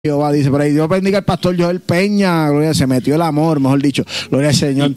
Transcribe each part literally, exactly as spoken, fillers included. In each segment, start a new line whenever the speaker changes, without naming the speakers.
Jehová dice por ahí, Dios bendiga al pastor Joel Peña, gloria, se metió el amor, mejor dicho, gloria al Señor.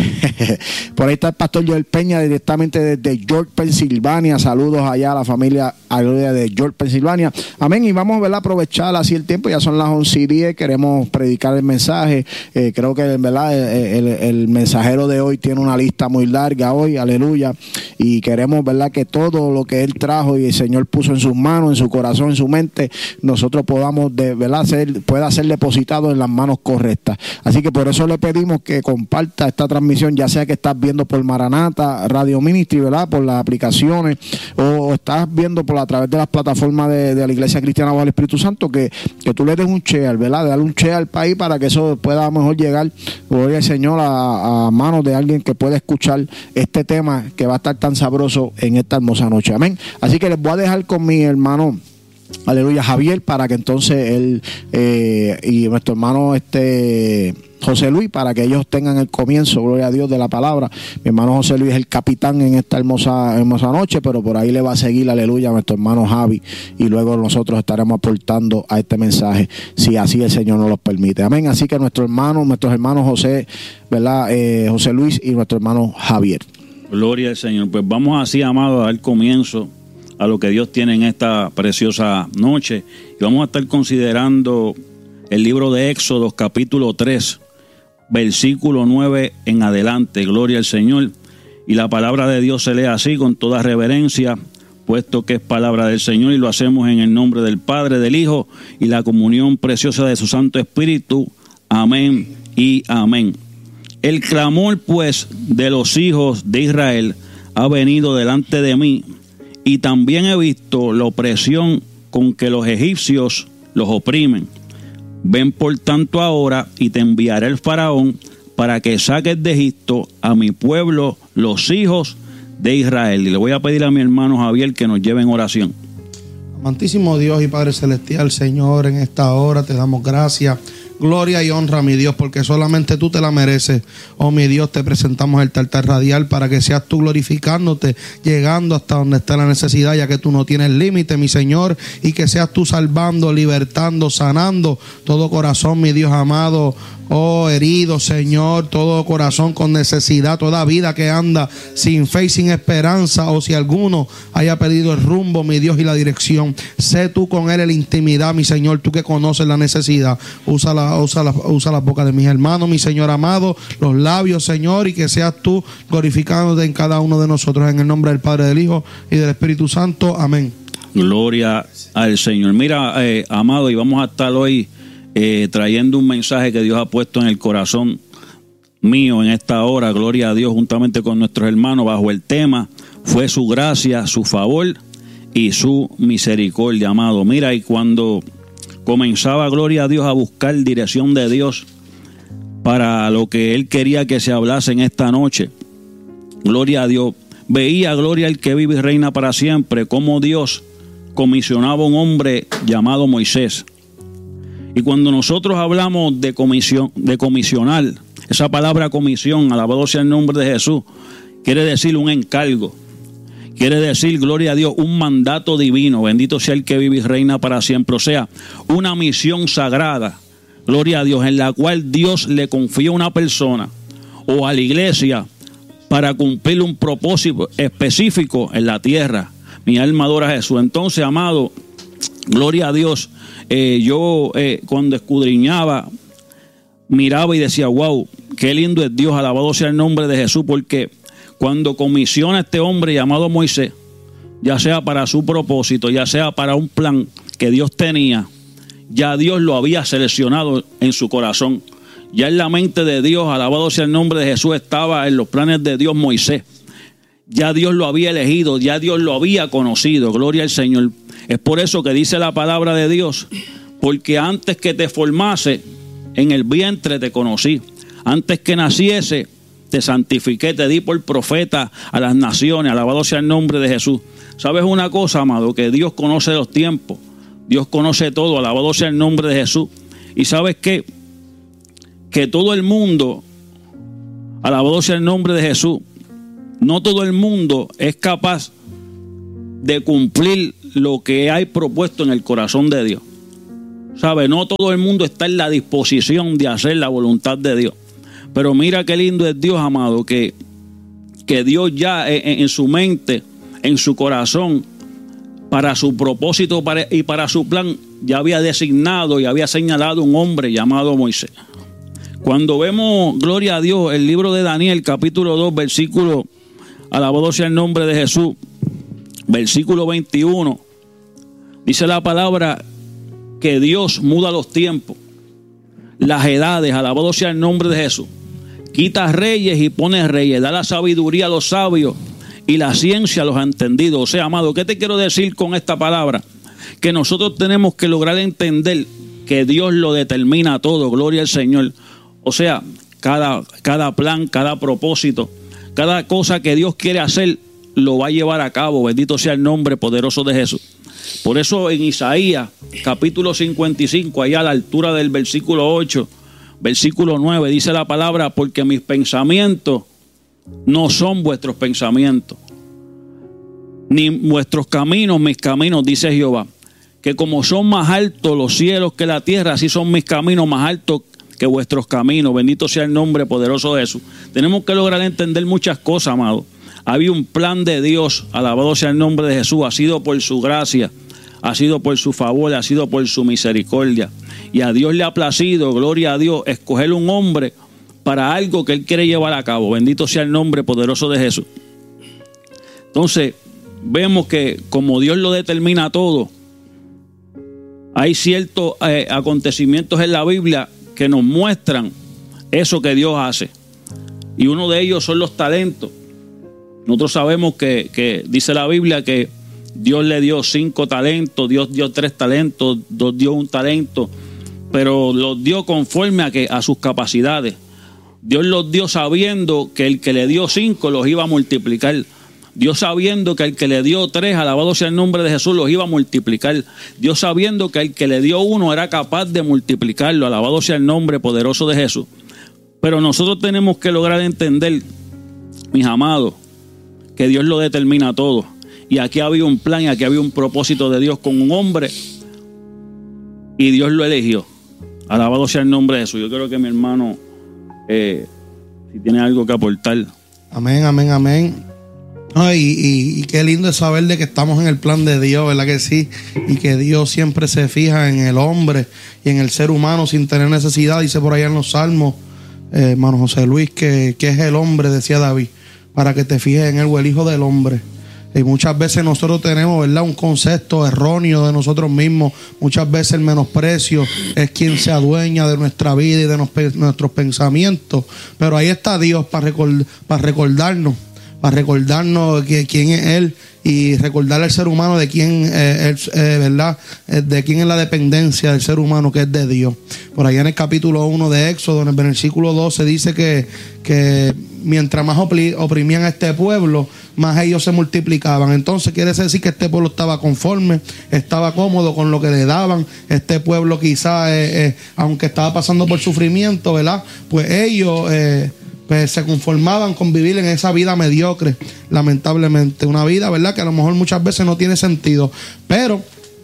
Por ahí está el pastor Joel Peña directamente desde York, Pensilvania. Saludos allá a la familia a gloria de York, Pensilvania. Amén. Y vamos ¿verdad? a aprovechar así el tiempo, ya son las once y diez, queremos predicar el mensaje. Eh, creo que ¿verdad? El, el, el mensajero de hoy tiene una lista muy larga hoy, aleluya. Y queremos verdad que todo lo que él trajo y el Señor puso en sus manos, en su corazón, en su mente, nosotros podamos de verdad Ser, pueda ser depositado en las manos correctas. Así que por eso le pedimos que comparta esta transmisión, ya sea que estás viendo por Maranata Radio Ministry, ¿verdad? Por las aplicaciones, o, o estás viendo por a través de las plataformas de, de la Iglesia Cristiana bajo el Espíritu Santo, que, que tú le des un share, ¿verdad? De darle un share al país para que eso pueda a lo mejor llegar, gloria al Señor, a, a manos de alguien que pueda escuchar este tema que va a estar tan sabroso en esta hermosa noche. Amén. Así que les voy a dejar con mi hermano aleluya Javier, para que entonces él eh, y nuestro hermano este José Luis, para que ellos tengan el comienzo, gloria a Dios, de la palabra. Mi hermano José Luis es el capitán en esta hermosa, hermosa noche, pero por ahí le va a seguir, aleluya, a nuestro hermano Javi, y luego nosotros estaremos aportando a este mensaje, si así el Señor nos lo permite. Amén. Así que nuestro hermano, nuestros hermanos José, ¿verdad? Eh, José Luis y nuestro hermano Javier.
Gloria al Señor. Pues vamos así, amados, a dar comienzo a lo que Dios tiene en esta preciosa noche. Y vamos a estar considerando el libro de Éxodo, capítulo tres, versículo nueve en adelante. Gloria al Señor. Y la palabra de Dios se lee así, con toda reverencia, puesto que es palabra del Señor, y lo hacemos en el nombre del Padre, del Hijo, y la comunión preciosa de su Santo Espíritu. Amén y amén. El clamor, pues, de los hijos de Israel ha venido delante de mí, y también he visto la opresión con que los egipcios los oprimen. Ven por tanto ahora, y te enviaré el faraón para que saques de Egipto a mi pueblo, los hijos de Israel. Y le voy a pedir a mi hermano Javier que nos lleve en oración.
Amantísimo Dios y Padre Celestial, Señor, en esta hora te damos gracias. Gloria y honra, mi Dios, porque solamente tú te la mereces. Oh, mi Dios, te presentamos el altar radial para que seas tú glorificándote, llegando hasta donde está la necesidad, ya que tú no tienes límite, mi Señor, y que seas tú salvando, libertando, sanando todo corazón, mi Dios amado. Oh, herido, Señor, todo corazón con necesidad, toda vida que anda sin fe y sin esperanza, o si alguno haya perdido el rumbo, mi Dios, y la dirección, sé tú con él en la intimidad, mi Señor, tú que conoces la necesidad. Usa la, usa la, usa la boca de mis hermanos, mi Señor amado, los labios, Señor, y que seas tú glorificándote en cada uno de nosotros, en el nombre del Padre, del Hijo y del Espíritu Santo. Amén.
Gloria al Señor. Mira, eh, amado, y vamos a estar hoy Eh, trayendo un mensaje que Dios ha puesto en el corazón mío en esta hora, gloria a Dios, juntamente con nuestros hermanos, bajo el tema fue su gracia, su favor y su misericordia, amado. Mira, y cuando comenzaba, gloria a Dios, a buscar dirección de Dios para lo que Él quería que se hablase en esta noche, gloria a Dios, veía, gloria al que vive y reina para siempre, cómo Dios comisionaba a un hombre llamado Moisés. Y cuando nosotros hablamos de comisión, de comisionar, esa palabra comisión, alabado sea el nombre de Jesús, quiere decir un encargo, quiere decir, gloria a Dios, un mandato divino, bendito sea el que vive y reina para siempre, o sea, una misión sagrada, gloria a Dios, en la cual Dios le confía a una persona o a la iglesia para cumplir un propósito específico en la tierra. Mi alma adora a Jesús. Entonces, amado, gloria a Dios. Eh, yo eh, cuando escudriñaba, miraba y decía, wow, qué lindo es Dios, alabado sea el nombre de Jesús, porque cuando comisiona a este hombre llamado Moisés, ya sea para su propósito, ya sea para un plan que Dios tenía, ya Dios lo había seleccionado en su corazón. Ya en la mente de Dios, alabado sea el nombre de Jesús, estaba en los planes de Dios Moisés. Ya Dios lo había elegido, ya Dios lo había conocido, gloria al Señor. Es por eso que dice la palabra de Dios, porque antes que te formase, en el vientre te conocí. Antes que naciese, te santifiqué, te di por profeta a las naciones. Alabado sea el nombre de Jesús. ¿Sabes una cosa, amado? Que Dios conoce los tiempos. Dios conoce todo. Alabado sea el nombre de Jesús. ¿Y sabes qué? Que todo el mundo, alabado sea el nombre de Jesús, no todo el mundo es capaz de cumplir lo que hay propuesto en el corazón de Dios. ¿Sabe? No todo el mundo está en la disposición de hacer la voluntad de Dios. Pero mira qué lindo es Dios, amado, que, que Dios ya en, en su mente, en su corazón, para su propósito para, y para su plan, ya había designado y había señalado un hombre llamado Moisés. Cuando vemos, gloria a Dios, el libro de Daniel, capítulo dos, versículo, alabado sea el nombre de Jesús, versículo veintiuno, dice la palabra que Dios muda los tiempos, las edades, alabado sea el nombre de Jesús. Quita reyes y pone reyes, da la sabiduría a los sabios y la ciencia a los entendidos. O sea, amado, ¿qué te quiero decir con esta palabra? Que nosotros tenemos que lograr entender que Dios lo determina todo, gloria al Señor. O sea, cada, cada plan, cada propósito, cada cosa que Dios quiere hacer, lo va a llevar a cabo. Bendito sea el nombre poderoso de Jesús. Por eso en Isaías, capítulo cincuenta y cinco, allá a la altura del versículo ocho, versículo nueve, dice la palabra, porque mis pensamientos no son vuestros pensamientos, ni vuestros caminos mis caminos, dice Jehová. Que como son más altos los cielos que la tierra, así son mis caminos más altos que vuestros caminos. Bendito sea el nombre poderoso de Jesús. Tenemos que lograr entender muchas cosas, amado. Había un plan de Dios, alabado sea el nombre de Jesús. Ha sido por su gracia, ha sido por su favor, ha sido por su misericordia. Y a Dios le ha placido, gloria a Dios, escoger un hombre para algo que Él quiere llevar a cabo. Bendito sea el nombre poderoso de Jesús. Entonces, vemos que como Dios lo determina todo, hay ciertos eh, acontecimientos en la Biblia que nos muestran eso que Dios hace. Y uno de ellos son los talentos. Nosotros sabemos que, que dice la Biblia que Dios le dio cinco talentos, Dios dio tres talentos, Dios dio un talento, pero los dio conforme a, que, a sus capacidades. Dios los dio sabiendo que el que le dio cinco los iba a multiplicar. Dios sabiendo que el que le dio tres, alabado sea el nombre de Jesús, los iba a multiplicar. Dios sabiendo que el que le dio uno era capaz de multiplicarlo, alabado sea el nombre poderoso de Jesús. Pero nosotros tenemos que lograr entender, mis amados, que Dios lo determina todo. Y aquí había un plan y aquí había un propósito de Dios con un hombre y Dios lo eligió. Alabado sea el nombre de Jesús. Yo creo que mi hermano, eh, si tiene algo que aportar.
Amén, amén, amén. Ay, y, y qué lindo es saber de que estamos en el plan de Dios, ¿verdad que sí? Y que Dios siempre se fija en el hombre y en el ser humano sin tener necesidad. Dice por allá en los Salmos, eh, hermano José Luis, que, que es el hombre, decía David, para que te fijes en él, o el hijo del hombre. Y muchas veces nosotros tenemos, ¿verdad?, un concepto erróneo de nosotros mismos. Muchas veces el menosprecio es quien se adueña de nuestra vida y de nos, nuestros pensamientos. Pero ahí está Dios para, record, para recordarnos, para recordarnos que, quién es Él y recordarle al ser humano de quién, eh, es, eh, ¿verdad?, de quién es la dependencia del ser humano, que es de Dios. Por allá en el capítulo uno de Éxodo, en el versículo doce, dice que, que mientras más oprimían a este pueblo, más ellos se multiplicaban. Entonces quiere decir que este pueblo estaba conforme, estaba cómodo con lo que le daban. Este pueblo quizás, eh, eh, aunque estaba pasando por sufrimiento, ¿verdad?, pues ellos eh, pues se conformaban con vivir en esa vida mediocre, lamentablemente. Una vida, ¿verdad?, que a lo mejor muchas veces no tiene sentido. Pero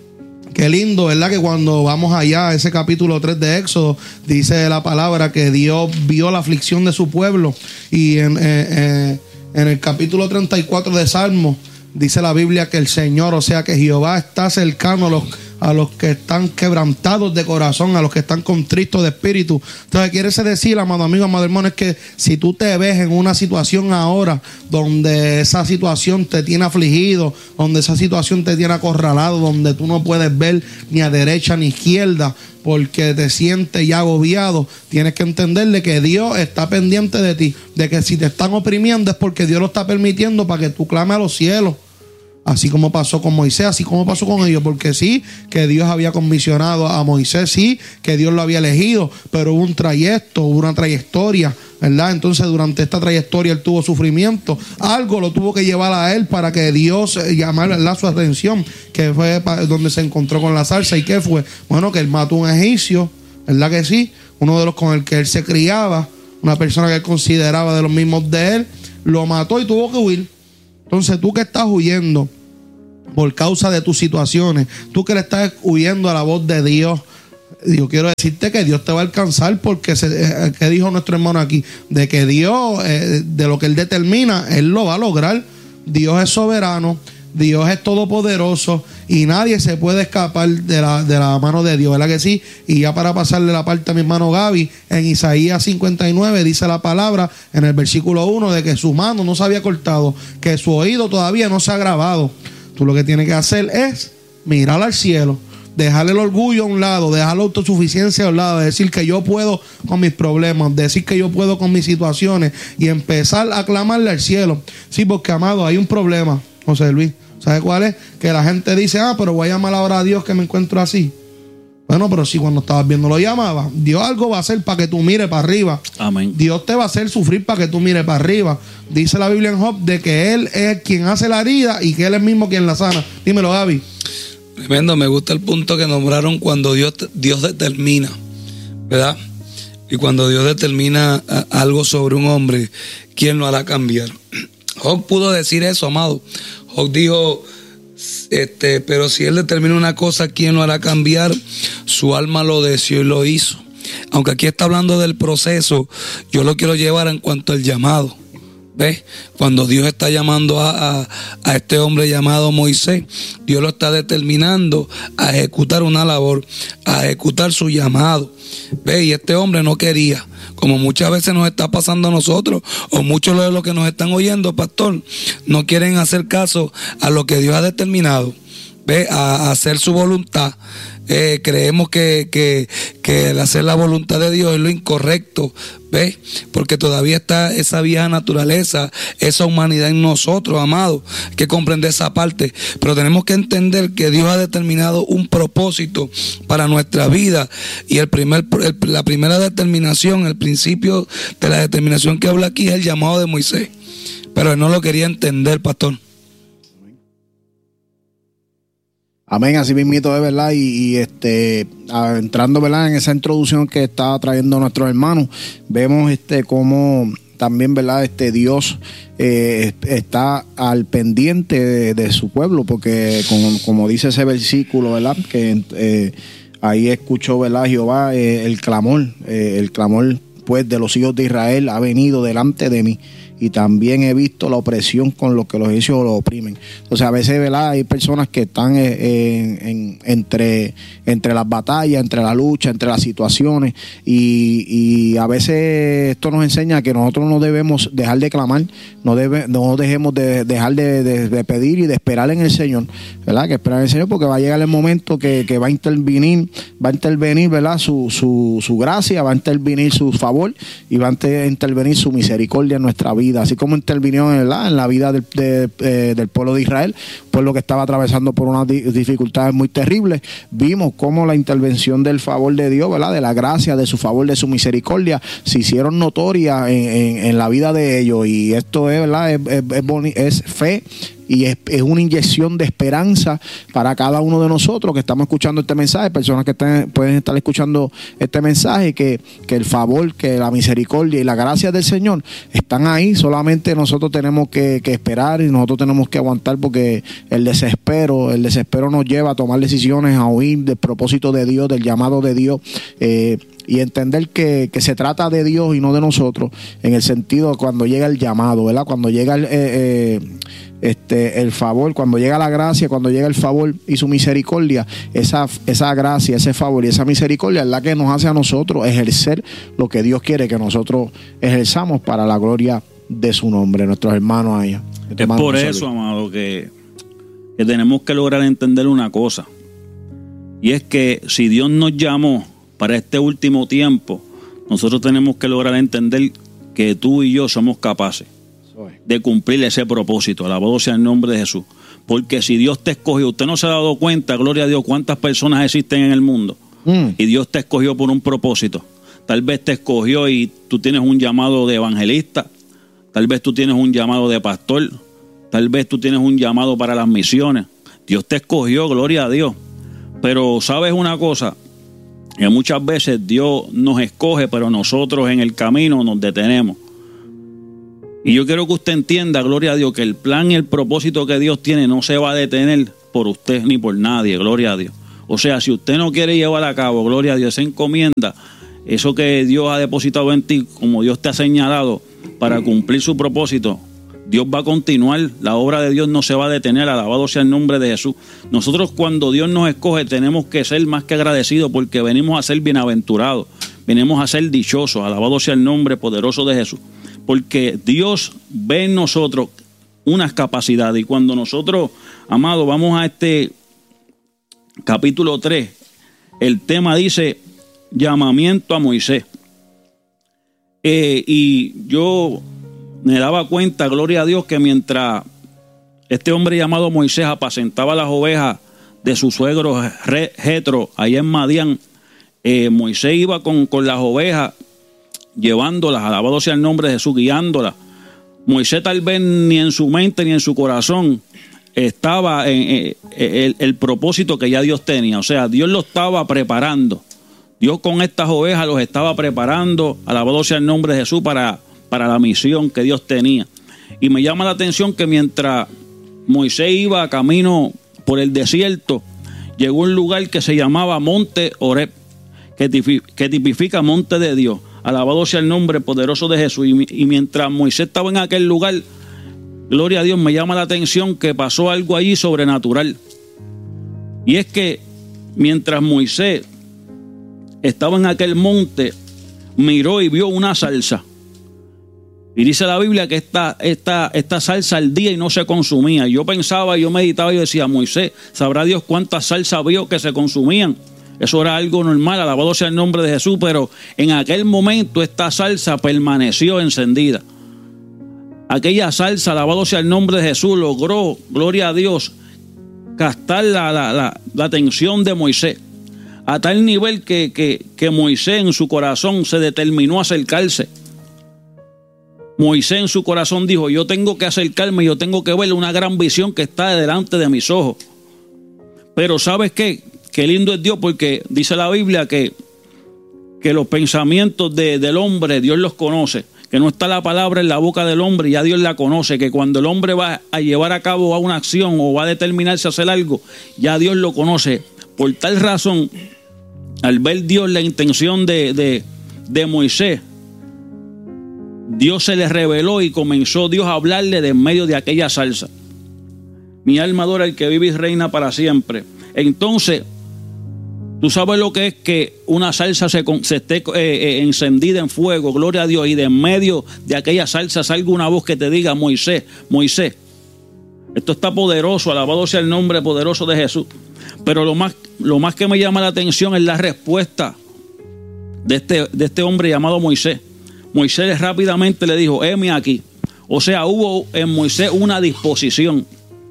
qué lindo, ¿verdad?, que cuando vamos allá a ese capítulo tres de Éxodo, dice la palabra que Dios vio la aflicción de su pueblo. Y en, eh, eh, en el capítulo treinta y cuatro de Salmos, dice la Biblia que el Señor, o sea que Jehová está cercano a los, a los que están quebrantados de corazón, a los que están contritos de espíritu. Entonces quiere decir, amado amigo, amado hermano, es que si tú te ves en una situación ahora donde esa situación te tiene afligido, donde esa situación te tiene acorralado, donde tú no puedes ver ni a derecha ni a izquierda porque te sientes ya agobiado, tienes que entenderle que Dios está pendiente de ti, de que si te están oprimiendo es porque Dios lo está permitiendo para que tú clames a los cielos. Así como pasó con Moisés, así como pasó con ellos, porque sí, que Dios había comisionado a Moisés, sí, que Dios lo había elegido, pero hubo un trayecto, hubo una trayectoria, ¿verdad? Entonces durante esta trayectoria él tuvo sufrimiento, algo lo tuvo que llevar a él para que Dios llamara su atención, que fue donde se encontró con la zarza. ¿Y qué fue? Bueno, que él mató a un egipcio, ¿verdad que sí? Uno de los con el que él se criaba, una persona que él consideraba de los mismos de él, lo mató y tuvo que huir. Entonces tú que estás huyendo por causa de tus situaciones, tú que le estás huyendo a la voz de Dios, yo quiero decirte que Dios te va a alcanzar, porque se, ¿qué dijo nuestro hermano aquí? De que Dios, eh, de lo que Él determina, Él lo va a lograr. Dios es soberano, Dios es todopoderoso y nadie se puede escapar de la, de la mano de Dios, ¿verdad que sí? Y ya para pasarle la parte a mi hermano Gaby, en Isaías cincuenta y nueve dice la palabra en el versículo uno de que su mano no se había cortado, que su oído todavía no se ha grabado. Tú lo que tienes que hacer es mirar al cielo, dejar el orgullo a un lado, dejar la autosuficiencia a un lado, decir que yo puedo con mis problemas, decir que yo puedo con mis situaciones y empezar a clamarle al cielo. Sí, porque, amado, hay un problema, José Luis. ¿Sabe cuál es? Que la gente dice, ah, pero voy a llamar ahora a Dios que me encuentro así. Bueno, pero si cuando estabas viendo lo llamaba, Dios algo va a hacer para que tú mires para arriba.
Amén.
Dios te va a hacer sufrir para que tú mires para arriba. Dice la Biblia en Job de que Él es quien hace la herida y que Él es mismo quien la sana. Dímelo, Gaby.
Tremendo, me gusta el punto que nombraron cuando Dios, Dios determina, ¿verdad? Y cuando Dios determina algo sobre un hombre, ¿quién lo hará cambiar? Job pudo decir eso, amado. Job dijo, este, pero si Él determina una cosa, ¿quién lo hará cambiar? Su alma lo deseó y lo hizo. Aunque aquí está hablando del proceso, yo lo quiero llevar en cuanto al llamado. ¿Ves? Cuando Dios está llamando a, a, a este hombre llamado Moisés, Dios lo está determinando a ejecutar una labor, a ejecutar su llamado. ¿Ves? Y este hombre no quería, como muchas veces nos está pasando a nosotros, o muchos de los que nos están oyendo, pastor, no quieren hacer caso a lo que Dios ha determinado. ¿Ves? A, a hacer su voluntad. Eh, creemos que, que, que el hacer la voluntad de Dios es lo incorrecto, ¿ves? Porque todavía está esa vieja naturaleza, esa humanidad en nosotros, amados. Hay que comprender esa parte, pero tenemos que entender que Dios ha determinado un propósito para nuestra vida, y el primer, el, la primera determinación, el principio de la determinación que habla aquí es el llamado de Moisés, pero él no lo quería entender, pastor.
Amén, así mismito de verdad, y, y este a, entrando, ¿verdad?, en esa introducción que está trayendo nuestros hermanos, vemos este cómo también, ¿verdad?, este Dios eh, está al pendiente de, de su pueblo, porque como, como dice ese versículo, ¿verdad?, que eh, ahí escuchó, ¿verdad?, Jehová eh, el clamor, eh, el clamor pues de los hijos de Israel ha venido delante de mí, y también he visto la opresión con los que los egipcios los oprimen. Entonces a veces, ¿verdad?, hay personas que están en, en, entre, entre las batallas, entre la lucha, entre las situaciones, y, y a veces esto nos enseña que nosotros no debemos dejar de clamar, no, debe, no dejemos de dejar de, de, de pedir y de esperar en el Señor, ¿verdad?, que esperar en el Señor, porque va a llegar el momento que, que va a intervenir, va a intervenir, ¿verdad?, su, su, su gracia, va a intervenir su favor y va a intervenir su misericordia en nuestra vida. Así como intervino en la, en la vida del, de, eh, del pueblo de Israel, pueblo que estaba atravesando por unas di dificultades muy terribles, vimos cómo la intervención del favor de Dios, ¿verdad?, de la gracia, de su favor, de su misericordia, se hicieron notorias en, en, en la vida de ellos, y esto es, ¿verdad?, es, es, es, es fe, y es, es una inyección de esperanza para cada uno de nosotros que estamos escuchando este mensaje, personas que estén, pueden estar escuchando este mensaje, que, que el favor, que la misericordia y la gracia del Señor están ahí. Solamente nosotros tenemos que, que esperar, y nosotros tenemos que aguantar, porque el desespero, el desespero nos lleva a tomar decisiones, a huir del propósito de Dios, del llamado de Dios, eh, y entender que, que se trata de Dios y no de nosotros, en el sentido de cuando llega el llamado, ¿verdad?, cuando llega el, eh, eh, este, el favor, cuando llega la gracia, cuando llega el favor y su misericordia, esa, esa gracia, ese favor y esa misericordia es la que nos hace a nosotros ejercer lo que Dios quiere que nosotros ejerzamos para la gloria de su nombre, nuestros hermanos allá.
Es hermano por eso, amado, que, que tenemos que lograr entender una cosa, y es que si Dios nos llamó para este último tiempo, nosotros tenemos que lograr entender que tú y yo somos capaces de cumplir ese propósito. Alabado sea el nombre de Jesús. Porque si Dios te escogió, usted no se ha dado cuenta, gloria a Dios, cuántas personas existen en el mundo, mm. y Dios te escogió por un propósito. Tal vez te escogió y tú tienes un llamado de evangelista, tal vez tú tienes un llamado de pastor, tal vez tú tienes un llamado para las misiones. Dios te escogió, gloria a Dios. Pero ¿sabes una cosa? Que muchas veces Dios nos escoge, pero nosotros en el camino nos detenemos. Y yo quiero que usted entienda, gloria a Dios, que el plan y el propósito que Dios tiene no se va a detener por usted ni por nadie, gloria a Dios. O sea, si usted no quiere llevar a cabo, gloria a Dios, esa encomienda, eso que Dios ha depositado en ti, como Dios te ha señalado, para cumplir su propósito, Dios va a continuar, la obra de Dios no se va a detener, alabado sea el nombre de Jesús. Nosotros cuando Dios nos escoge tenemos que ser más que agradecidos porque venimos a ser bienaventurados, venimos a ser dichosos, alabado sea el nombre poderoso de Jesús, porque Dios ve en nosotros unas capacidades y cuando nosotros, amados, vamos a este capítulo tres, el tema dice llamamiento a Moisés. Eh, y yo me daba cuenta, gloria a Dios, que mientras este hombre llamado Moisés apacentaba las ovejas de su suegro Jetro allá en Madián, eh, Moisés iba con, con las ovejas llevándolas, alabado sea el nombre de Jesús, guiándolas. Moisés tal vez ni en su mente ni en su corazón estaba en, en, en el, el propósito que ya Dios tenía. O sea, Dios lo estaba preparando. Dios con estas ovejas los estaba preparando, alabado sea el nombre de Jesús, para, para la misión que Dios tenía. Y me llama la atención que mientras Moisés iba camino por el desierto, llegó a un lugar que se llamaba Monte Horeb, que tipifica, que tipifica Monte de Dios. Alabado sea el nombre poderoso de Jesús. Y, y mientras Moisés estaba en aquel lugar, gloria a Dios, me llama la atención que pasó algo allí sobrenatural. Y es que mientras Moisés estaba en aquel monte, miró y vio una salsa. Y dice la Biblia que esta, esta, esta salsa ardía y no se consumía. Yo pensaba, yo meditaba y yo decía, Moisés, ¿sabrá Dios cuántas salsas vio que se consumían? Eso era algo normal, alabado sea el nombre de Jesús, pero en aquel momento esta salsa permaneció encendida. Aquella salsa, alabado sea el nombre de Jesús, logró, gloria a Dios, captar la, la, la, la atención de Moisés, a tal nivel que, que, que Moisés en su corazón se determinó a acercarse. Moisés en su corazón dijo, yo tengo que acercarme, yo tengo que ver una gran visión que está delante de mis ojos. Pero ¿sabes qué? Qué lindo es Dios, porque dice la Biblia que, que los pensamientos de, del hombre Dios los conoce, que no está la palabra en la boca del hombre, ya Dios la conoce, que cuando el hombre va a llevar a cabo una acción o va a determinarse a hacer algo, ya Dios lo conoce. Por tal razón, al ver Dios la intención de, de, de Moisés, Dios se le reveló y comenzó Dios a hablarle de en medio de aquella salsa. Mi alma adora al que vive y reina para siempre. Entonces, tú sabes lo que es que una salsa se, se esté eh, eh, encendida en fuego, gloria a Dios, y de en medio de aquella salsa salga una voz que te diga, Moisés, Moisés. Esto está poderoso, alabado sea el nombre poderoso de Jesús. Pero lo más, lo más que me llama la atención es la respuesta de este, de este hombre llamado Moisés. Moisés rápidamente le dijo, heme aquí. O sea, hubo en Moisés una disposición.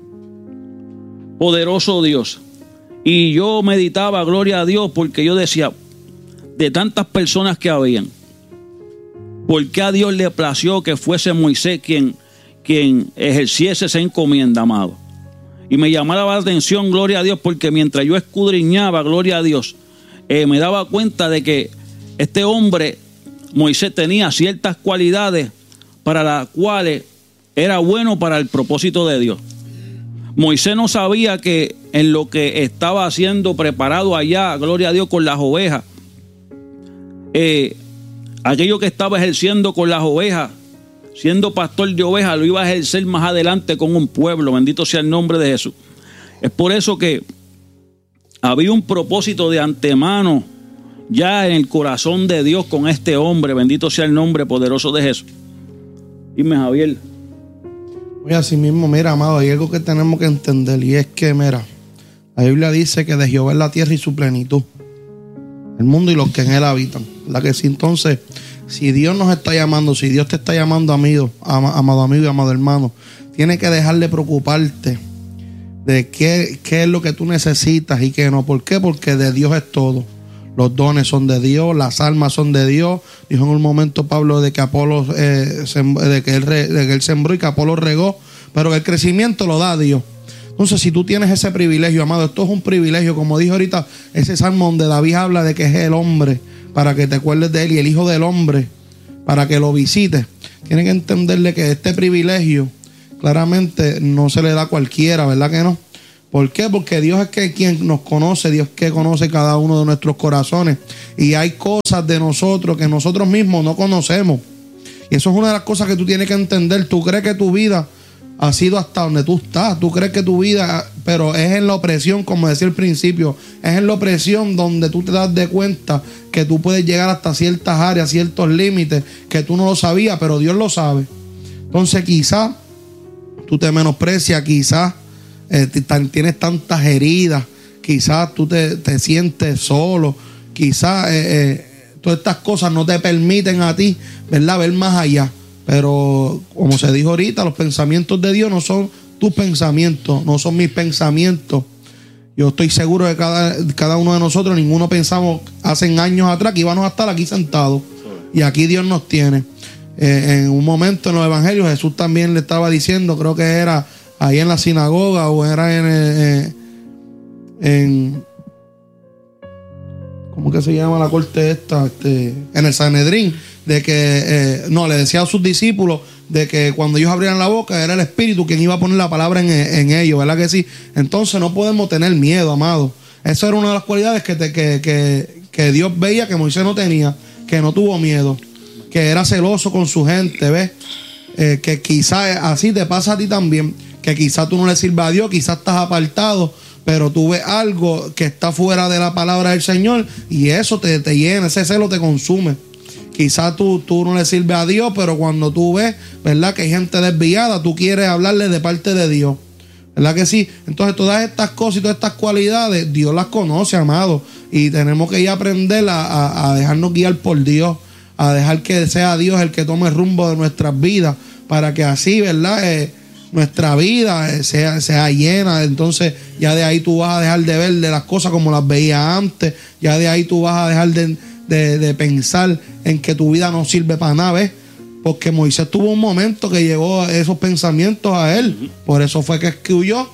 Poderoso Dios. Y yo meditaba, gloria a Dios, porque yo decía, de tantas personas que habían, ¿por qué a Dios le plació que fuese Moisés quien, quien ejerciese esa encomienda, amado? Y me llamaba la atención, gloria a Dios, porque mientras yo escudriñaba, gloria a Dios, eh, me daba cuenta de que este hombre, Moisés, tenía ciertas cualidades para las cuales era bueno para el propósito de Dios. Moisés no sabía que en lo que estaba haciendo preparado allá, gloria a Dios, con las ovejas, eh, aquello que estaba ejerciendo con las ovejas, siendo pastor de ovejas, lo iba a ejercer más adelante con un pueblo. Bendito sea el nombre de Jesús. Es por eso que había un propósito de antemano ya en el corazón de Dios con este hombre. Bendito sea el nombre poderoso de Jesús. Dime, Javier.
Oye, así mismo, mira, amado, hay algo que tenemos que entender, y es que, mira, la Biblia dice que de Jehová es la tierra y su plenitud, el mundo y los que en él habitan. La que sí, entonces, si Dios nos está llamando, si Dios te está llamando, amigo, am, amado amigo y amado hermano, tienes que dejar de preocuparte de qué, qué es lo que tú necesitas y qué no. ¿Por qué? Porque de Dios es todo. Los dones son de Dios, las almas son de Dios. Dijo en un momento Pablo de que Apolo eh, sem, de, que él re, de que él sembró y que Apolo regó, pero el crecimiento lo da Dios. Entonces, si tú tienes ese privilegio, amado, esto es un privilegio, como dijo ahorita ese salmo donde David habla de que es el hombre para que te acuerdes de él, y el hijo del hombre para que lo visites. Tienen que entenderle que este privilegio claramente no se le da a cualquiera, ¿verdad que no? ¿Por qué? Porque Dios es que quien nos conoce, Dios que conoce cada uno de nuestros corazones. Y hay cosas de nosotros que nosotros mismos no conocemos. Y eso es una de las cosas que tú tienes que entender. Tú crees que tu vida ha sido hasta donde tú estás. Tú crees que tu vida, pero es en la opresión, como decía al principio, es en la opresión donde tú te das de cuenta que tú puedes llegar hasta ciertas áreas, ciertos límites, que tú no lo sabías, pero Dios lo sabe. Entonces quizás tú te menosprecias, quizás eh, tienes tantas heridas, quizás tú te, te sientes solo, quizás eh, eh, todas estas cosas no te permiten a ti, ¿verdad?, ver más allá. Pero como se dijo ahorita, los pensamientos de Dios no son tus pensamientos, no son mis pensamientos. Yo estoy seguro de cada, cada uno de nosotros, ninguno pensamos hace años atrás que íbamos a estar aquí sentados. Y aquí Dios nos tiene. Eh, en un momento en los evangelios Jesús también le estaba diciendo, creo que era ahí en la sinagoga o era en, eh, en ¿cómo que se llama la corte esta? Este, en el Sanedrín, de que eh, no, le decía a sus discípulos de que cuando ellos abrieran la boca era el Espíritu quien iba a poner la palabra en, en ellos, ¿verdad que sí? Entonces no podemos tener miedo, amado. Esa era una de las cualidades que, te, que, que, que Dios veía que Moisés no tenía, que no tuvo miedo, que era celoso con su gente, ¿ves? Eh, que quizás así te pasa a ti también, que quizás tú no le sirvas a Dios, quizás estás apartado, pero tú ves algo que está fuera de la palabra del Señor y eso te, te llena, ese celo te consume. Quizás tú, tú no le sirves a Dios, pero cuando tú ves, ¿verdad?, que hay gente desviada, tú quieres hablarle de parte de Dios, ¿verdad que sí? Entonces todas estas cosas y todas estas cualidades Dios las conoce, amado, y tenemos que ir a aprender a, a, a dejarnos guiar por Dios, a dejar que sea Dios el que tome el rumbo de nuestras vidas, para que así, ¿verdad?, eh, nuestra vida eh, sea, sea llena. Entonces ya de ahí tú vas a dejar de ver de las cosas como las veías antes, ya de ahí tú vas a dejar de, de, de pensar en que tu vida no sirve para nada, ¿ves? Porque Moisés tuvo un momento que llegó esos pensamientos a él, por eso fue que excluyó,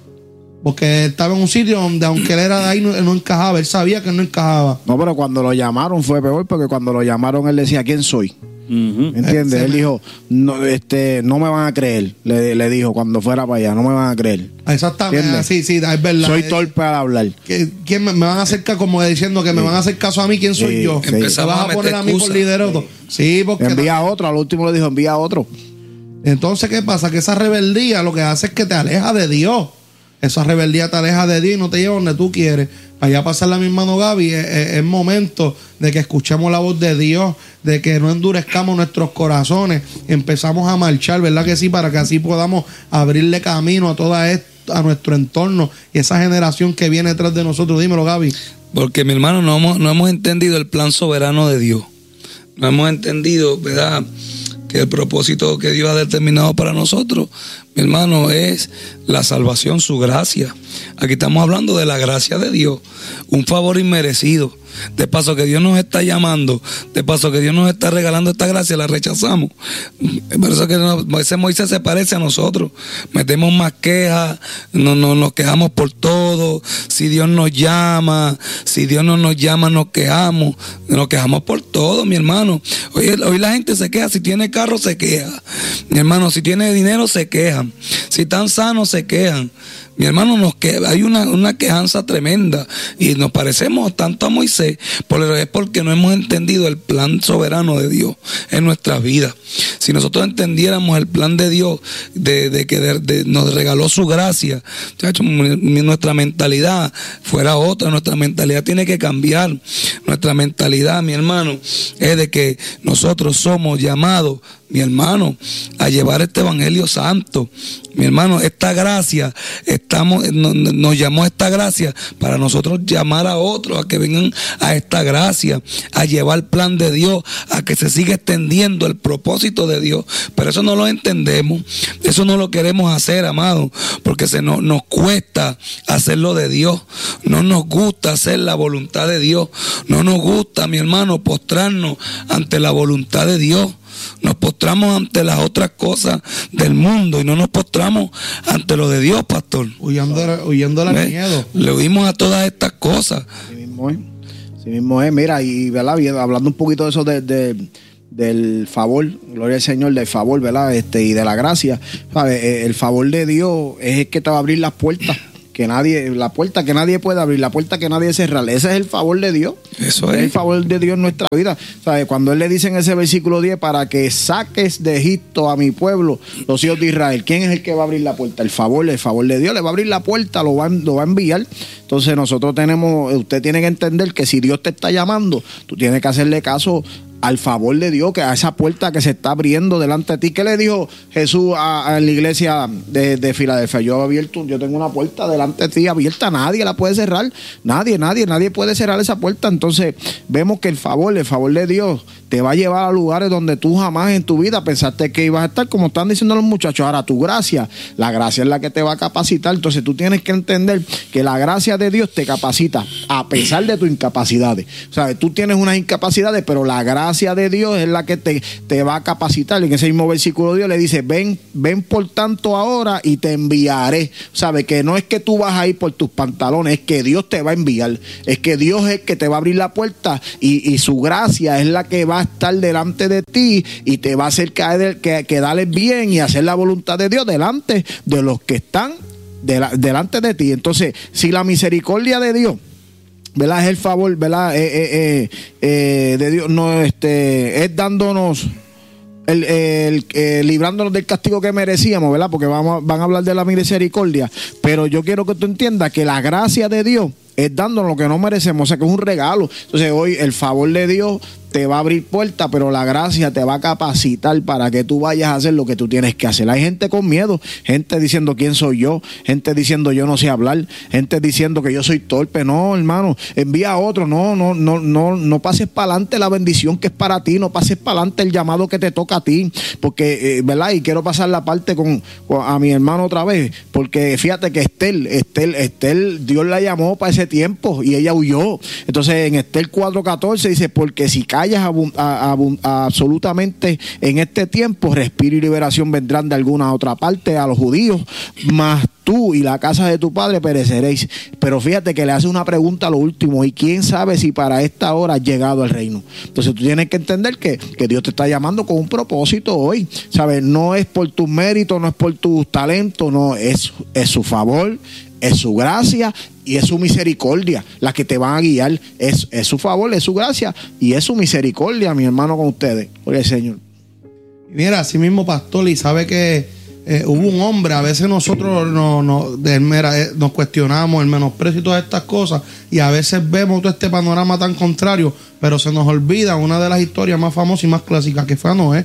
porque él estaba en un sitio donde aunque él era de ahí no, no encajaba, él sabía que no encajaba.
No, pero cuando lo llamaron fue peor, porque cuando lo llamaron él decía, ¿quién soy? Uh-huh. ¿Entiendes? Él dijo, no, este, no me van a creer, le, le dijo cuando fuera para allá, no me van a creer.
Exactamente, sí, sí, es verdad.
Soy torpe al hablar.
¿Quién me, me van a hacer caso, como diciendo que sí. me van a hacer caso a mí? ¿Quién soy sí, yo?
Sí.
Empezamos vas a, a poner a mí por liderato. Sí,
sí
porque
envía a otro, al último le dijo, envía a otro.
Entonces, ¿qué pasa? Que esa rebeldía lo que hace es que te aleja de Dios. Esa rebeldía te aleja de Dios y no te lleva donde tú quieres. Para allá pasar la misma mano, Gaby, es, es, es momento de que escuchemos la voz de Dios, de que no endurezcamos nuestros corazones, empezamos a marchar, ¿verdad que sí? Para que así podamos abrirle camino a toda esto, a nuestro entorno y esa generación que viene detrás de nosotros. Dímelo, Gaby.
Porque, mi hermano, no hemos, no hemos entendido el plan soberano de Dios. No hemos entendido, ¿verdad?, que el propósito que Dios ha determinado para nosotros, mi hermano, es la salvación, su gracia. Aquí estamos hablando de la gracia de Dios, un favor inmerecido. De paso que Dios nos está llamando, de paso que Dios nos está regalando esta gracia, la rechazamos. Por eso que no, ese Moisés se parece a nosotros. Metemos más quejas, no, no, nos quejamos por todo. Si Dios nos llama, si Dios no nos llama, nos quejamos. Nos quejamos por todo, mi hermano. Hoy, hoy la gente se queja, si tiene carro se queja. Mi hermano, si tiene dinero se quejan. Si están sanos se quejan. Mi hermano, nos que, hay una, una quejanza tremenda y nos parecemos tanto a Moisés, pero es porque no hemos entendido el plan soberano de Dios en nuestras vidas. Si nosotros entendiéramos el plan de Dios, de, de que de, de, nos regaló su gracia, chacho, nuestra mentalidad fuera otra, nuestra mentalidad tiene que cambiar. Nuestra mentalidad, mi hermano, es de que nosotros somos llamados, mi hermano, a llevar este evangelio santo. Mi hermano, esta gracia, estamos, nos, nos llamó esta gracia para nosotros llamar a otros a que vengan a esta gracia, a llevar el plan de Dios, a que se siga extendiendo el propósito de Dios. Pero eso no lo entendemos, eso no lo queremos hacer, amado, porque se nos, nos cuesta hacerlo de Dios. No nos gusta hacer la voluntad de Dios. No nos gusta, mi hermano, postrarnos ante la voluntad de Dios. Nos postramos ante las otras cosas del mundo y no nos postramos ante lo de Dios, pastor.
Huyendo, huyendo al miedo.
Le huimos a todas estas cosas.
Así mismo es. Así mismo es. Mira, y ¿verdad? Hablando un poquito de eso de, de, del favor, gloria al Señor, del favor, ¿verdad? Este, y de la gracia. ¿Sabes? El favor de Dios es el que te va a abrir las puertas que nadie, la puerta que nadie puede abrir, la puerta que nadie cerrar. Ese es el favor de Dios.
Eso
es
es.
el favor de Dios en nuestra vida. ¿Sabe? Cuando Él le dice en ese versículo diez, para que saques de Egipto a mi pueblo, los hijos de Israel, ¿quién es el que va a abrir la puerta? El favor, el favor de Dios le va a abrir la puerta, lo va, lo va a enviar. Entonces nosotros tenemos, usted tiene que entender que si Dios te está llamando, tú tienes que hacerle caso al favor de Dios, que a esa puerta que se está abriendo delante de ti. ¿Qué le dijo Jesús a, a la iglesia de, de Filadelfia? Yo he abierto, yo tengo una puerta delante de ti abierta, nadie la puede cerrar, nadie, nadie, nadie puede cerrar esa puerta. Entonces vemos que el favor, el favor de Dios te va a llevar a lugares donde tú jamás en tu vida pensaste que ibas a estar, como están diciendo los muchachos. Ahora tu gracia, la gracia es la que te va a capacitar. Entonces tú tienes que entender que la gracia de Dios te capacita a pesar de tus incapacidades. O sea, tú tienes unas incapacidades, pero la gracia de Dios es la que te, te va a capacitar. En ese mismo versículo Dios le dice, ven, ven por tanto ahora y te enviaré. Sabe que no es que tú vas a ir por tus pantalones, es que Dios te va a enviar, es que Dios es el que te va a abrir la puerta y, y su gracia es la que va a estar delante de ti y te va a hacer caer, que, quedarles bien y hacer la voluntad de Dios delante de los que están de la, delante de ti. Entonces, si la misericordia de Dios, ¿verdad?, es el favor, ¿verdad?, eh, eh, eh, eh, de Dios, no, este, es dándonos, el, el, el, librándonos del castigo que merecíamos, ¿verdad?, porque vamos a, van a hablar de la misericordia, pero yo quiero que tú entiendas que la gracia de Dios es dándonos lo que no merecemos, o sea que es un regalo. Entonces hoy el favor de Dios te va a abrir puertas, pero la gracia te va a capacitar para que tú vayas a hacer lo que tú tienes que hacer. Hay gente con miedo, gente diciendo quién soy yo, gente diciendo yo no sé hablar, gente diciendo que yo soy torpe. No, hermano, envía a otro, no, no, no, no, no pases para adelante la bendición que es para ti, no pases para adelante el llamado que te toca a ti, porque, eh, ¿verdad? Y quiero pasar la parte con, con a mi hermano otra vez, porque fíjate que Estel, Estel, Estel, Dios la llamó para ese tiempo y ella huyó. Entonces en Estel cuatro catorce dice, porque si callas abun, a, a, a, absolutamente en este tiempo, respiro y liberación vendrán de alguna otra parte a los judíos, mas tú y la casa de tu padre pereceréis. Pero fíjate que le hace una pregunta a lo último, y quién sabe si para esta hora has llegado al reino. Entonces tú tienes que entender que, que Dios te está llamando con un propósito hoy, ¿sabes? No es por tus méritos, no es por tus talentos, no, es, es su favor, es su gracia y es su misericordia la que te van a guiar. Es, es su favor, es su gracia y es su misericordia, mi hermano, con ustedes. Oye, Señor.
Mira, así mismo, pastor, y sabe que eh, hubo un hombre, a veces nosotros no, no, de, mira, eh, nos cuestionamos el menosprecio y todas estas cosas, y a veces vemos todo este panorama tan contrario, pero se nos olvida una de las historias más famosas y más clásicas, que fue a Noé.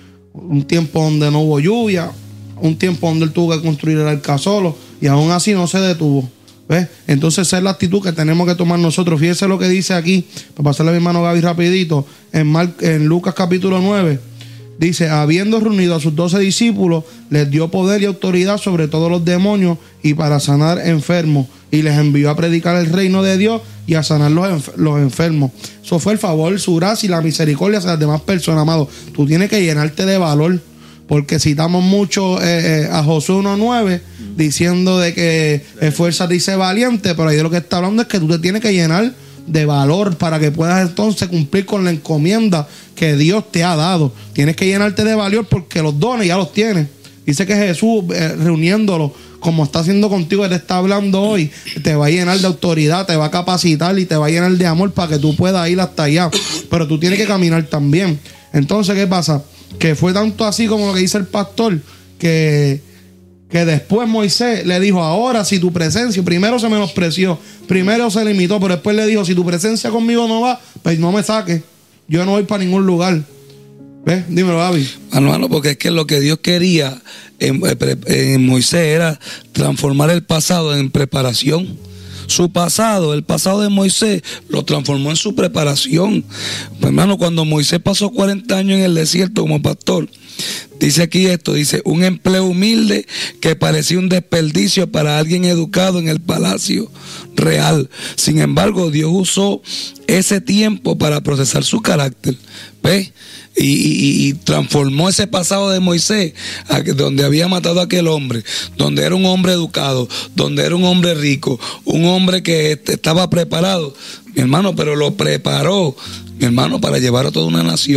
Un tiempo donde no hubo lluvia, un tiempo donde él tuvo que construir el arca solo, y aún así no se detuvo. ¿Ves? Entonces esa es la actitud que tenemos que tomar nosotros. Fíjese lo que dice aquí, para pasarle a mi hermano Gaby rapidito, en, Mar, en Lucas capítulo nueve. Dice, habiendo reunido a sus doce discípulos, les dio poder y autoridad sobre todos los demonios y para sanar enfermos. Y les envió a predicar el reino de Dios y a sanar los, enfer- los enfermos. Eso fue el favor, su gracia y la misericordia hacia las demás personas, amado. Tú tienes que llenarte de valor. Porque citamos mucho eh, eh, a Josué uno nueve diciendo de que esfuérzate y sé valiente, pero ahí de lo que está hablando es que tú te tienes que llenar de valor para que puedas entonces cumplir con la encomienda que Dios te ha dado. Tienes que llenarte de valor porque los dones ya los tienes. Dice que Jesús, eh, reuniéndolo como está haciendo contigo, que te está hablando hoy, te va a llenar de autoridad, te va a capacitar y te va a llenar de amor para que tú puedas ir hasta allá. Pero tú tienes que caminar también. Entonces, ¿qué pasa? Que fue tanto así como lo que dice el pastor, que, que después Moisés le dijo, ahora si tu presencia, primero se menospreció, primero se limitó, pero después le dijo, si tu presencia conmigo no va, pues no me saques, yo no voy para ningún lugar. ¿Ves? Dímelo, Gaby.
Hermano, porque es que lo que Dios quería en, en Moisés era transformar el pasado en preparación. Su pasado, el pasado de Moisés, lo transformó en su preparación. Pues, hermano, cuando Moisés pasó cuarenta años en el desierto como pastor, dice aquí esto, dice, un empleo humilde que parecía un desperdicio para alguien educado en el palacio real. Sin embargo, Dios usó ese tiempo para procesar su carácter. ¿Ves? Y, y, y transformó ese pasado de Moisés, a, donde había matado a aquel hombre, donde era un hombre educado, donde era un hombre rico, un hombre que estaba preparado, mi hermano, pero lo preparó, mi hermano, para llevar a toda una nación.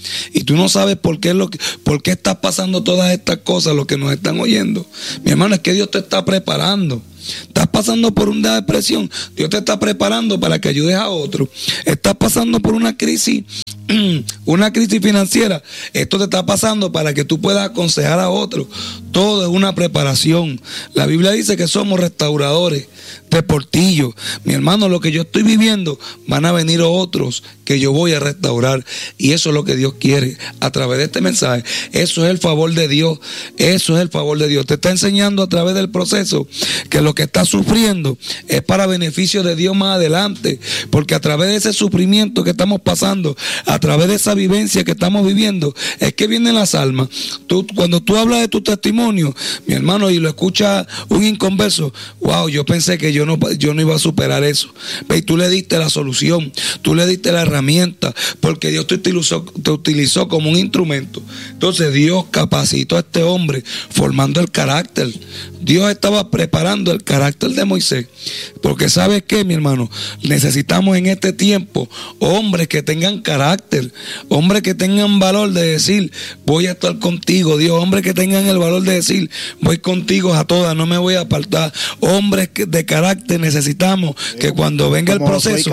y tú no sabes por qué, lo que, por qué estás pasando todas estas cosas, los que nos están oyendo, mi hermano, es que Dios te está preparando. Estás pasando por una depresión, Dios te está preparando para que ayudes a otro. Estás pasando por una crisis, una crisis financiera, esto te está pasando para que tú puedas aconsejar a otro. Todo es una preparación. La Biblia dice que somos restauradores de portillo. Mi hermano, lo que yo estoy viviendo, van a venir otros que yo voy a restaurar, y eso es lo que Dios quiere a través de este mensaje. Eso es el favor de Dios. Eso es el favor de Dios. Te está enseñando a través del proceso que lo que estás sufriendo es para beneficio de Dios más adelante, porque a través de ese sufrimiento que estamos pasando, a través de esa vivencia que estamos viviendo, es que vienen las almas. Tú, cuando tú hablas de tu testimonio, mi hermano, y lo escucha un inconverso, wow, yo pensé que yo no, yo no iba a superar eso. Y tú le diste la solución, tú le diste la herramienta, porque Dios te utilizó, te utilizó como un instrumento. Entonces Dios capacitó a este hombre formando el carácter. Dios estaba preparando el carácter de Moisés, porque ¿sabes qué, mi hermano? Necesitamos en este tiempo hombres que tengan carácter, hombres que tengan valor de decir, voy a estar contigo, Dios, hombres que tengan el valor de decir, voy contigo a todas, no me voy a apartar. Hombres de carácter necesitamos, que cuando venga el proceso,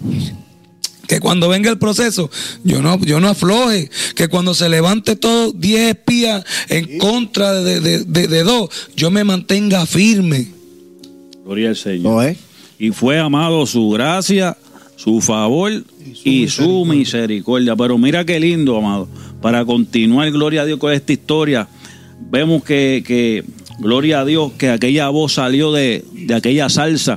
que cuando venga el proceso, yo no, yo no afloje, que cuando se levante todo, diez espías en sí. contra de, de, de, de dos, yo me mantenga firme.
Gloria al Señor. ¿No es? Y fue, amado, su gracia, su favor y su, y su misericordia. Pero mira qué lindo, amado, para continuar, gloria a Dios, con esta historia, vemos que, que gloria a Dios, que aquella voz salió de, de aquella salsa,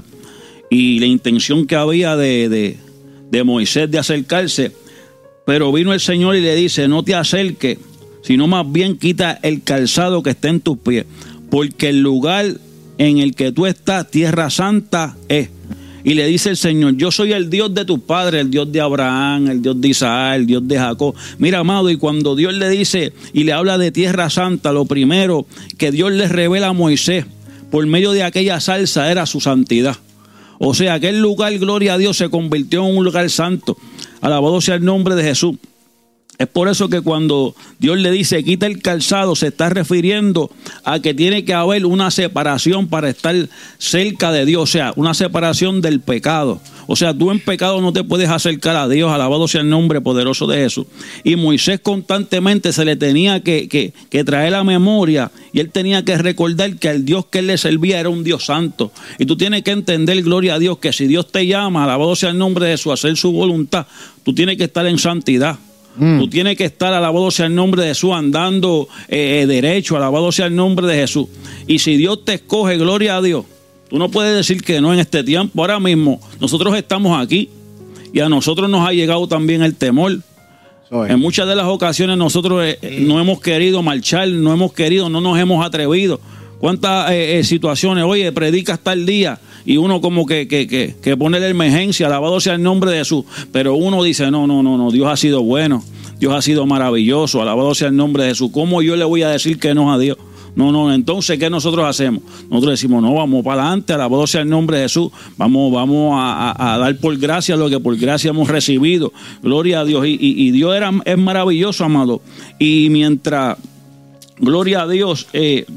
y la intención que había de, de de Moisés de acercarse, pero vino el Señor y le dice, no te acerques, sino más bien quita el calzado que está en tus pies, porque el lugar en el que tú estás, tierra santa es. Y le dice el Señor, yo soy el Dios de tus padres, el Dios de Abraham, el Dios de Isaac, el Dios de Jacob. Mira, amado, y cuando Dios le dice y le habla de tierra santa, lo primero que Dios le revela a Moisés por medio de aquella salsa era su santidad. O sea, aquel lugar, gloria a Dios, se convirtió en un lugar santo. Alabado sea el nombre de Jesús. Es por eso que cuando Dios le dice quita el calzado, se está refiriendo a que tiene que haber una separación para estar cerca de Dios, o sea, una separación del pecado. O sea, tú en pecado no te puedes acercar a Dios, alabado sea el nombre poderoso de Jesús. Y Moisés constantemente se le tenía que, que, que traer la memoria, y él tenía que recordar que el Dios que él le servía era un Dios santo. Y tú tienes que entender, gloria a Dios, que si Dios te llama, alabado sea el nombre de Jesús, a hacer su voluntad, tú tienes que estar en santidad. Mm. Tú tienes que estar, alabado sea el nombre de Jesús, andando eh, derecho, alabado sea el nombre de Jesús. Y si Dios te escoge, gloria a Dios, tú no puedes decir que no en este tiempo. Ahora mismo nosotros estamos aquí y a nosotros nos ha llegado también el temor. Soy. En muchas de las ocasiones nosotros eh, no hemos querido marchar, no hemos querido, no nos hemos atrevido. ¿Cuántas eh, eh, situaciones? Oye, predica hasta el día y uno como que, que, que, que pone la emergencia, alabado sea el nombre de Jesús, pero uno dice, no, no, no, no, Dios ha sido bueno, Dios ha sido maravilloso, alabado sea el nombre de Jesús. ¿Cómo yo le voy a decir que no a Dios? No, no, entonces, ¿qué nosotros hacemos? Nosotros decimos, no, vamos para adelante, alabado sea el nombre de Jesús, vamos, vamos a, a, a dar por gracia lo que por gracia hemos recibido, gloria a Dios, y, y, y Dios era, es maravilloso, amado, y mientras, gloria a Dios, eh,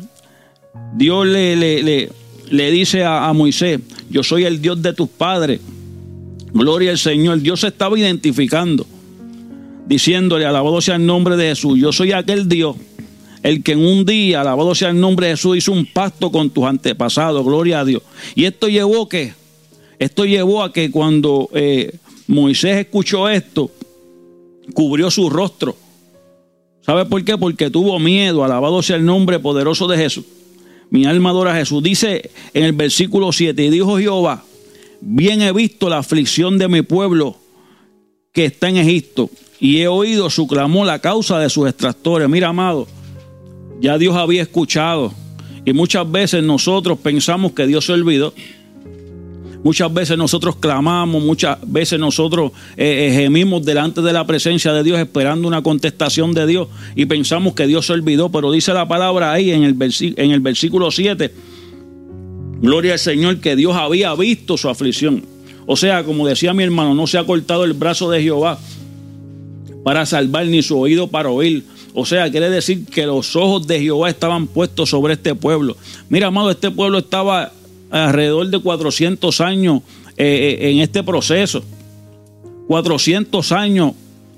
Dios le, le, le, le dice a, a Moisés, yo soy el Dios de tus padres, gloria al Señor. Dios se estaba identificando, diciéndole, alabado sea el nombre de Jesús, yo soy aquel Dios, el que en un día, alabado sea el nombre de Jesús, hizo un pacto con tus antepasados, gloria a Dios. Y esto llevó ¿qué? Esto llevó a que cuando eh, Moisés escuchó esto, cubrió su rostro. ¿Sabe por qué? Porque tuvo miedo, alabado sea el nombre poderoso de Jesús. Mi alma adora a Jesús. Dice en el versículo siete, y dijo Jehová, bien he visto la aflicción de mi pueblo que está en Egipto, y he oído su clamor, la causa de sus extractores. Mira, amado, ya Dios había escuchado, y muchas veces nosotros pensamos que Dios se olvidó. Muchas veces nosotros clamamos, muchas veces nosotros eh, gemimos delante de la presencia de Dios esperando una contestación de Dios y pensamos que Dios se olvidó, pero dice la palabra ahí en el, versi- en el versículo siete, gloria al Señor, que Dios había visto su aflicción. O sea, como decía mi hermano, no se ha cortado el brazo de Jehová para salvar, ni su oído para oír. O sea, quiere decir que los ojos de Jehová estaban puestos sobre este pueblo. Mira, amado, este pueblo estaba alrededor de cuatrocientos años eh, en este proceso. cuatrocientos años.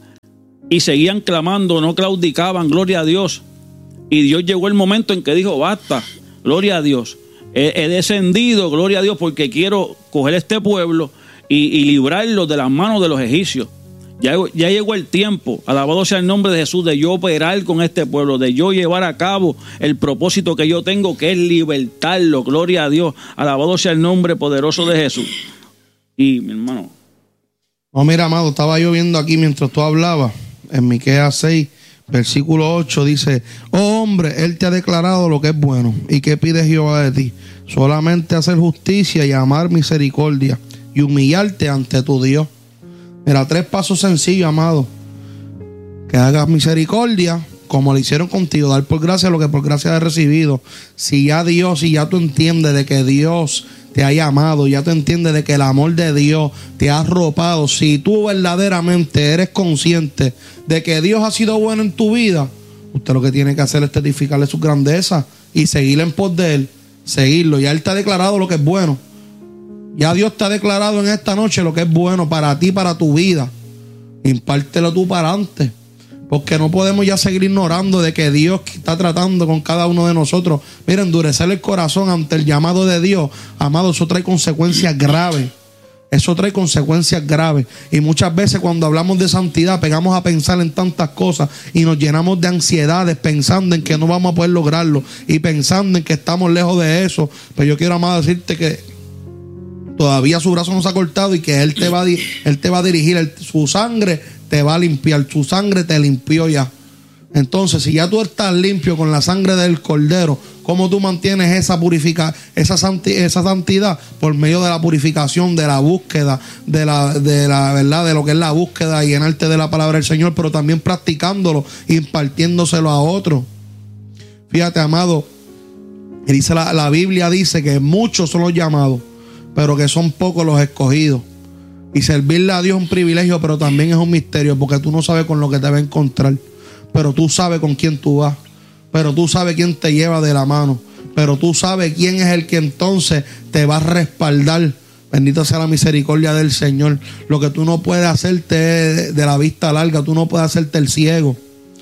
Y seguían clamando, no claudicaban, gloria a Dios. Y Dios llegó el momento en que dijo, basta, gloria a Dios. He, he descendido, gloria a Dios, porque quiero coger este pueblo y, y librarlo de las manos de los egipcios. Ya, ya llegó el tiempo, alabado sea el nombre de Jesús, de yo operar con este pueblo, de yo llevar a cabo el propósito que yo tengo, que es libertarlo, gloria a Dios. Alabado sea el nombre poderoso de Jesús. Y mi hermano.
No, mira, amado, estaba yo viendo aquí mientras tú hablabas, en Miqueas seis, versículo ocho, dice: oh hombre, él te ha declarado lo que es bueno. ¿Y qué pide Jehová de ti? Solamente hacer justicia y amar misericordia y humillarte ante tu Dios. Mira, tres pasos sencillos, amado. Que hagas misericordia, como lo hicieron contigo, dar por gracia lo que por gracia has recibido. Si ya Dios, si ya tú entiendes de que Dios te ha llamado, ya tú entiendes de que el amor de Dios te ha arropado, si tú verdaderamente eres consciente de que Dios ha sido bueno en tu vida, usted lo que tiene que hacer es testificarle su grandeza y seguir en pos de Él, seguirlo. Ya Él te ha declarado lo que es bueno. Ya Dios te ha declarado en esta noche lo que es bueno para ti, para tu vida. Impártelo tú para antes. Porque no podemos ya seguir ignorando de que Dios está tratando con cada uno de nosotros. Mira, endurecer el corazón ante el llamado de Dios, amado, eso trae consecuencias graves. Eso trae consecuencias graves. Y muchas veces cuando hablamos de santidad pegamos a pensar en tantas cosas y nos llenamos de ansiedades pensando en que no vamos a poder lograrlo y pensando en que estamos lejos de eso. Pero yo quiero, amado, decirte que todavía su brazo no se ha cortado y que Él te va a, él te va a dirigir. Él, su sangre te va a limpiar. Su sangre te limpió ya. Entonces, si ya tú estás limpio con la sangre del Cordero, ¿cómo tú mantienes esa purifica, esa, santi, esa santidad? Por medio de la purificación, de la búsqueda, de la, de la verdad, de lo que es la búsqueda y llenarte de la palabra del Señor, pero también practicándolo, impartiéndoselo a otros. Fíjate, amado, dice la, la Biblia dice que muchos son los llamados, pero que son pocos los escogidos. Y servirle a Dios es un privilegio, pero también es un misterio, porque tú no sabes con lo que te va a encontrar. Pero tú sabes con quién tú vas. Pero tú sabes quién te lleva de la mano. Pero tú sabes quién es el que entonces te va a respaldar. Bendita sea la misericordia del Señor. Lo que tú no puedes hacerte de la vista larga. Tú no puedes hacerte el ciego.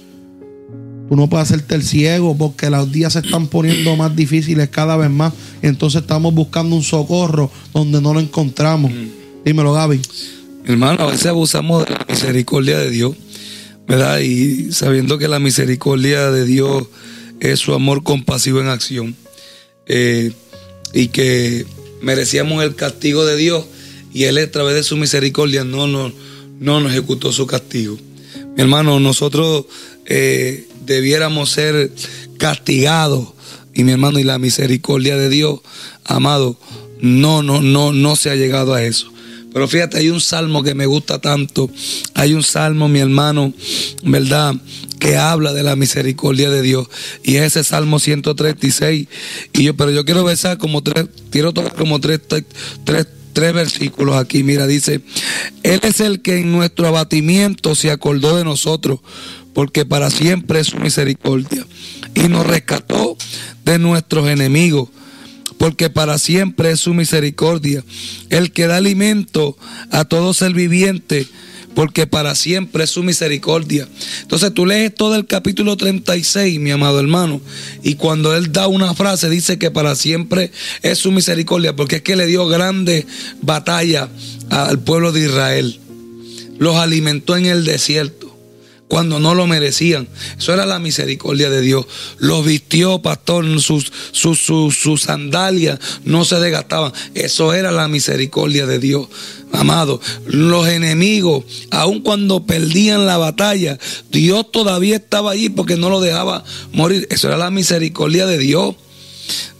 Tú no puedes hacerte el ciego porque los días se están poniendo más difíciles cada vez más. Y entonces estamos buscando un socorro donde no lo encontramos. Dímelo, Gaby.
Hermano, a veces abusamos de la misericordia de Dios, ¿verdad? Y sabiendo que la misericordia de Dios es su amor compasivo en acción. Eh, y que merecíamos el castigo de Dios y Él a través de su misericordia no, no, no nos ejecutó su castigo. Mi hermano, nosotros eh, debiéramos ser castigados y mi hermano, y la misericordia de Dios, amado, no, no, no, no se ha llegado a eso. Pero fíjate, hay un salmo que me gusta tanto. Hay un salmo, mi hermano, ¿verdad?, que habla de la misericordia de Dios. Y es ese Salmo ciento treinta y seis. Y yo, pero yo quiero besar como tres, quiero tocar como tres, tres, tres versículos aquí. Mira, dice: Él es el que en nuestro abatimiento se acordó de nosotros, porque para siempre es su misericordia. Y nos rescató de nuestros enemigos, porque para siempre es su misericordia. El que da alimento a todo ser viviente, porque para siempre es su misericordia. Entonces tú lees todo el capítulo treinta y seis, mi amado hermano, y cuando él da una frase dice que para siempre es su misericordia, porque es que le dio grande batalla al pueblo de Israel. Los alimentó en el desierto cuando no lo merecían. Eso era la misericordia de Dios. Los vistió, pastor, sus, sus, sus, sus sandalias no se desgastaban. Eso era la misericordia de Dios. Amado, los enemigos, aun cuando perdían la batalla, Dios todavía estaba allí porque no lo dejaba morir. Eso era la misericordia de Dios. ¿Ves?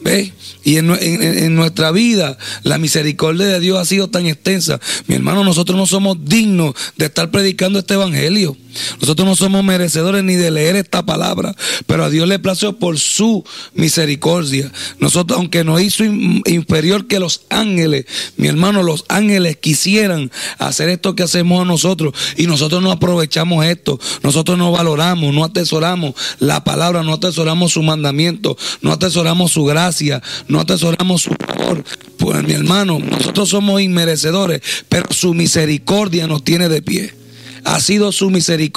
Y en, en, en nuestra vida la misericordia de Dios ha sido tan extensa. Mi hermano, nosotros no somos dignos de estar predicando este evangelio. Nosotros no somos merecedores ni de leer esta palabra, pero a Dios le plació por su misericordia. Nosotros, aunque nos hizo in, inferior que los ángeles, mi hermano, los ángeles quisieran hacer esto que hacemos nosotros, y nosotros no aprovechamos esto. Nosotros no valoramos, no atesoramos la palabra, no atesoramos su mandamiento, no atesoramos su gracia, no atesoramos su favor. Pues mi hermano, nosotros somos inmerecedores, pero su misericordia nos tiene de pie. Ha sido su misericordia